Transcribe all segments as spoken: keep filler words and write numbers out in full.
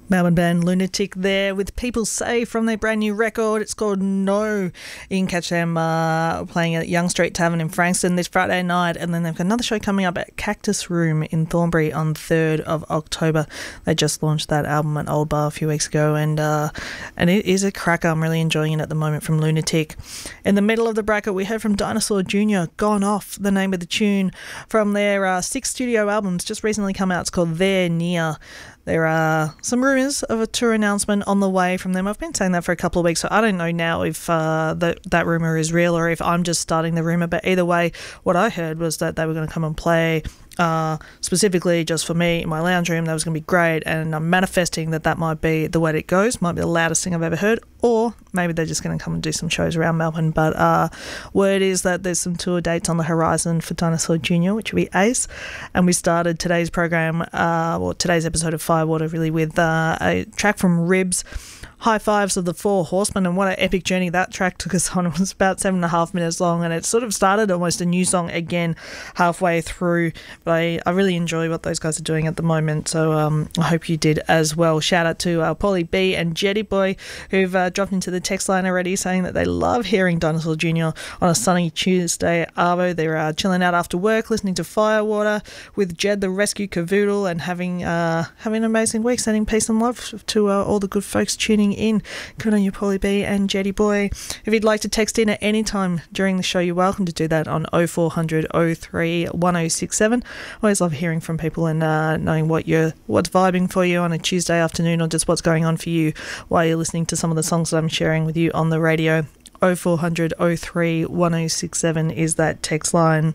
Melbourne band Lunatic there with People Say from their brand new record. It's called No. You can catch them uh, playing at Young Street Tavern in Frankston this Friday night, and then they've got another show coming up at Cactus Room in Thornbury on third of October. They just launched that album at Old Bar a few weeks ago, and uh, and it is a cracker. I'm really enjoying it at the moment from Lunatic. In the middle of the bracket, we heard from Dinosaur Junior, Gone Off, the name of the tune, from their uh, six studio albums just recently come out. It's called They're Near. There are some rumours of a tour announcement on the way from them. I've been saying that for a couple of weeks, so I don't know now if uh, that, that rumour is real or if I'm just starting the rumour. But either way, what I heard was that they were going to come and play uh, specifically just for me in my lounge room. That was going to be great, and I'm manifesting that that might be the way it goes. Might be the loudest thing I've ever heard, or maybe they're just going to come and do some shows around Melbourne. But uh, word is that there's some tour dates on the horizon for Dinosaur Junior, which will be ace. And we started today's program, uh, or today's episode of Firewater, really with uh, a track from Ribs, High Fives of the Four Horsemen, and what an epic journey that track took us on. It was about seven and a half minutes long, and it sort of started almost a new song again halfway through. But I, I really enjoy what those guys are doing at the moment, so um, I hope you did as well. Shout out to uh, Paulie B and Jetty Boy, who've uh, dropped into the text line already, saying that they love hearing Dinosaur Junior on a sunny Tuesday arvo. They're uh, chilling out after work, listening to Firewater with Jed the Rescue Cavoodle, and having uh, having an amazing week, sending peace and love to uh, all the good folks tuning in. Good on you, Paulie B and Jetty Boy. If you'd like to text in at any time during the show, you're welcome to do that on oh four hundred oh three one oh six seven. Always love hearing from people and uh, knowing what you're what's vibing for you on a Tuesday afternoon, or just what's going on for you while you're listening to some of the songs that I'm sharing with you on the radio. oh four hundred oh three one oh six seven is that text line.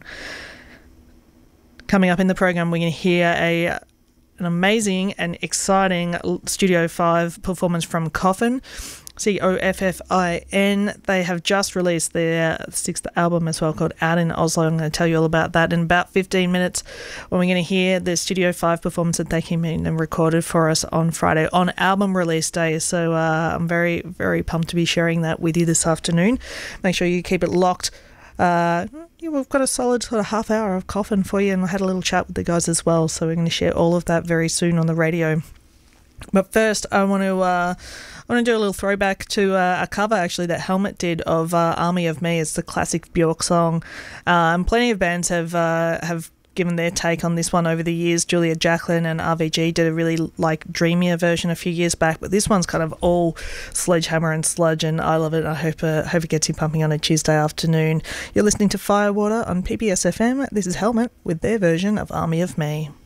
Coming up in the program, we're going to hear a an amazing and exciting Studio five performance from Coffin, C O F F I N. They have just released their sixth album as well, called Out in Oslo. I'm going to tell you all about that in about fifteen minutes, when we're going to hear the Studio five performance that they came in and recorded for us on Friday on album release day. So uh, I'm very, very pumped to be sharing that with you this afternoon. Make sure you keep it locked. Uh, yeah, we've got a solid sort of half hour of Coffin for you, and I had a little chat with the guys as well, so we're going to share all of that very soon on the radio. But first, I want to uh, I want to do a little throwback to uh, a cover actually that Helmet did of uh, Army of Me. It's the classic Bjork song, uh, and plenty of bands have uh, have given their take on this one over the years. Julia Jacqueline and R V G did a really like dreamier version a few years back, but this one's kind of all sledgehammer and sludge, and I love it. I hope uh, hope it gets you pumping on a Tuesday afternoon. You're listening to Firewater on P B S F M. This is Helmet with their version of Army of Me.